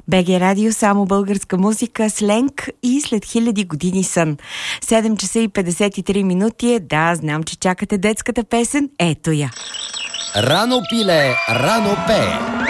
БГ Радио, само българска музика, сленг и след хиляди години сън. 7 часа и 53 минути е. Да, знам, че чакате детската песен. Ето я. Рано пиле, рано пее.